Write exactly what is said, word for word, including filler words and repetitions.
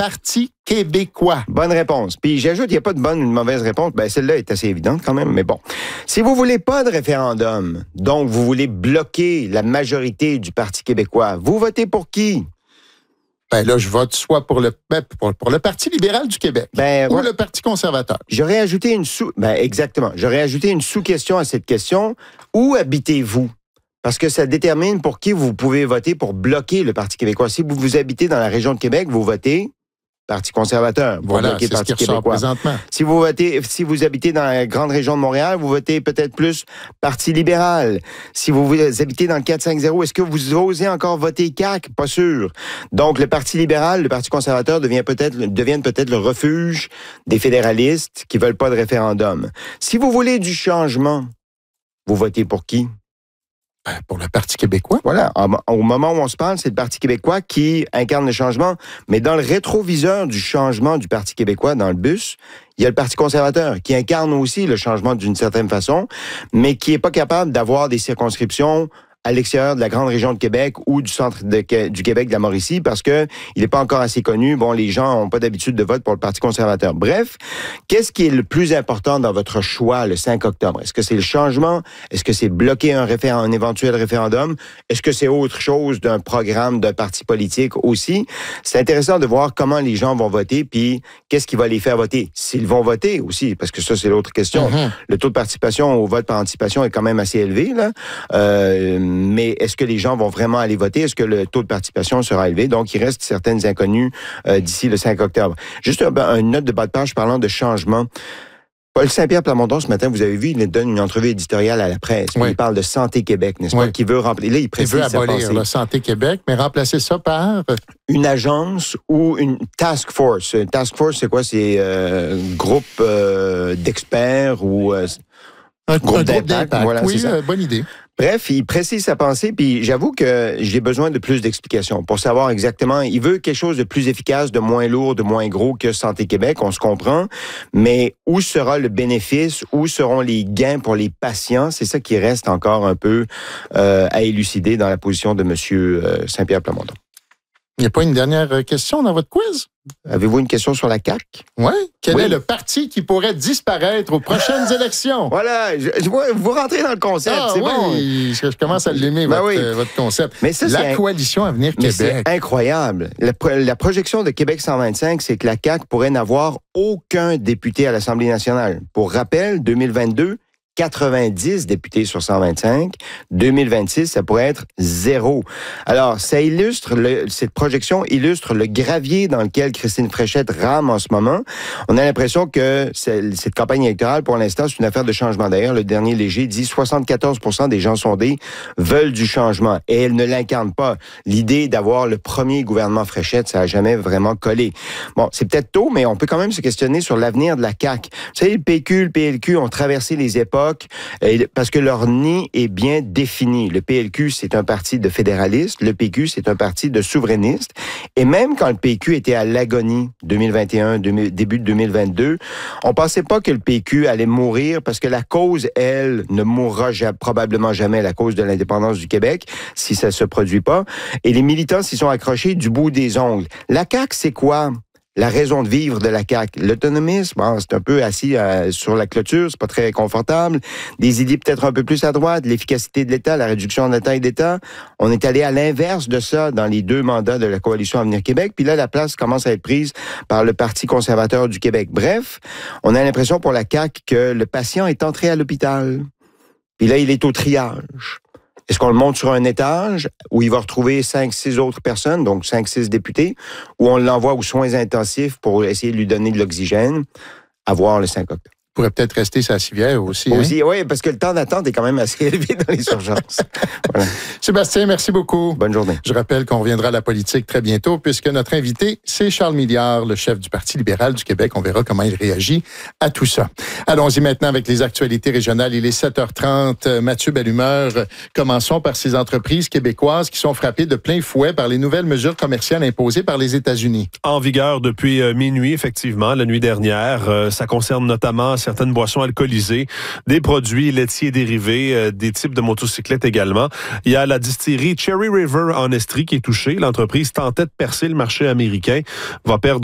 Parti québécois. Bonne réponse. Puis j'ajoute, il n'y a pas de bonne ou de mauvaise réponse. Ben celle-là est assez évidente quand même, mais bon. Si vous voulez pas de référendum, donc vous voulez bloquer la majorité du Parti québécois, vous votez pour qui? Ben là, je vote soit pour le pour, pour le Parti libéral du Québec ben, ou ouais. le Parti conservateur. J'aurais ajouté une sous... Ben exactement. J'aurais ajouté une sous-question à cette question. Où habitez-vous? Parce que ça détermine pour qui vous pouvez voter pour bloquer le Parti québécois. Si vous vous habitez dans la région de Québec, vous votez Parti conservateur. Vous voilà, bloquez c'est le Parti ce qui ressort québécois. présentement. Si vous votez, si vous habitez dans la grande région de Montréal, vous votez peut-être plus Parti libéral. Si vous, vous habitez dans le quatre cinq zéro, est-ce que vous osez encore voter C A Q? Pas sûr. Donc, le Parti libéral, le Parti conservateur devient peut-être, deviennent peut-être le refuge des fédéralistes qui veulent pas de référendum. Si vous voulez du changement, vous votez pour qui? Pour le Parti québécois. Voilà. Au moment où on se parle, c'est le Parti québécois qui incarne le changement. Mais dans le rétroviseur du changement du Parti québécois, dans le bus, il y a le Parti conservateur qui incarne aussi le changement d'une certaine façon, mais qui est pas capable d'avoir des circonscriptions à l'extérieur de la grande région de Québec ou du centre de, du Québec de la Mauricie parce que il n'est pas encore assez connu. Bon, les gens n'ont pas d'habitude de vote pour le Parti conservateur. Bref, qu'est-ce qui est le plus important dans votre choix le cinq octobre? Est-ce que c'est le changement? Est-ce que c'est bloquer un, réfé- un éventuel référendum? Est-ce que c'est autre chose d'un programme d'un parti politique aussi? C'est intéressant de voir comment les gens vont voter puis qu'est-ce qui va les faire voter. S'ils vont voter aussi, parce que ça, c'est l'autre question. Mm-hmm. Le taux de participation au vote par anticipation est quand même assez élevé, là. Euh, mais est-ce que les gens vont vraiment aller voter? Est-ce que le taux de participation sera élevé? Donc, il reste certaines inconnues euh, d'ici le cinq octobre. Juste un, une note de bas de page parlant de changement. Paul Saint-Pierre Plamondon, ce matin, vous avez vu, il donne une entrevue éditoriale à la presse. Oui. Il parle de Santé Québec, n'est-ce oui. pas? Qui veut remplir. Là, il précise il veut abolir la Santé Québec, mais remplacer ça par une agence ou une task force. Une task force, c'est quoi? C'est euh, un groupe euh, d'experts ou euh, un groupe, un groupe d'impact. Voilà, oui, euh, bonne idée. Bref, il précise sa pensée, puis j'avoue que j'ai besoin de plus d'explications pour savoir exactement. Il veut quelque chose de plus efficace, de moins lourd, de moins gros que Santé Québec, on se comprend, mais où sera le bénéfice, où seront les gains pour les patients? C'est ça qui reste encore un peu euh, à élucider dans la position de M. Euh, Saint-Pierre Plamondon. Il n'y a pas une dernière question dans votre quiz? Avez-vous une question sur la C A Q? Oui. Quel oui. est le parti qui pourrait disparaître aux prochaines élections? Voilà. Je, je vois, vous rentrez dans le concept. Ah, c'est oui, bon. Je, je commence à l'aimer, ben votre, oui. euh, votre concept. Mais ça, la c'est coalition Avenir mais Québec. C'est incroyable. La, la projection de Québec cent vingt-cinq, c'est que la C A Q pourrait n'avoir aucun député à l'Assemblée nationale. Pour rappel, deux mille vingt-deux, quatre-vingt-dix députés sur cent vingt-cinq. deux mille vingt-six, ça pourrait être zéro. Alors, ça illustre, le, cette projection illustre le gravier dans lequel Christine Fréchette rame en ce moment. On a l'impression que cette campagne électorale, pour l'instant, c'est une affaire de changement. D'ailleurs, le dernier léger dit soixante-quatorze pour cent des gens sondés veulent du changement. Et elle ne l'incarne pas. L'idée d'avoir le premier gouvernement Fréchette, ça n'a jamais vraiment collé. Bon, c'est peut-être tôt, mais on peut quand même se questionner sur l'avenir de la C A Q. Vous savez, le P Q, le P L Q ont traversé les époques parce que leur nid est bien défini. Le P L Q, c'est un parti de fédéralistes. Le P Q, c'est un parti de souverainistes. Et même quand le P Q était à l'agonie, deux mille vingt et un, début de deux mille vingt-deux, on pensait pas que le P Q allait mourir parce que la cause, elle, ne mourra jamais, probablement jamais, la cause de l'indépendance du Québec, si ça se produit pas. Et les militants s'y sont accrochés du bout des ongles. La C A Q, c'est quoi? La raison de vivre de la C A Q. L'autonomisme, bon, c'est un peu assis euh, sur la clôture, c'est pas très confortable. Des idées peut-être un peu plus à droite, l'efficacité de l'État, la réduction de la taille d'État. On est allé à l'inverse de ça dans les deux mandats de la Coalition Avenir Québec. Puis là, la place commence à être prise par le Parti conservateur du Québec. Bref, on a l'impression pour la C A Q que le patient est entré à l'hôpital. Puis là, il est au triage. Est-ce qu'on le monte sur un étage où il va retrouver cinq, six autres personnes, donc cinq, six députés, ou on l'envoie aux soins intensifs pour essayer de lui donner de l'oxygène, à voir le cinq octobre? Pourrait peut-être rester sa civière aussi. Aussi, hein? oui, parce que le temps d'attente est quand même assez élevé dans les urgences. Voilà. Sébastien, merci beaucoup. Bonne journée. Je rappelle qu'on reviendra à la politique très bientôt, puisque notre invité, c'est Charles Milliard, le chef du Parti libéral du Québec. On verra comment il réagit à tout ça. Allons-y maintenant avec les actualités régionales. Il est sept heures trente. Mathieu Bellumeur, commençons par ces entreprises québécoises qui sont frappées de plein fouet par les nouvelles mesures commerciales imposées par les États-Unis. En vigueur depuis euh, minuit, effectivement, la nuit dernière. Euh, ça concerne notamment certaines boissons alcoolisées, des produits laitiers dérivés, euh, des types de motocyclettes également. Il y a la distillerie Cherry River en Estrie qui est touchée. L'entreprise tentait de percer le marché américain, va perdre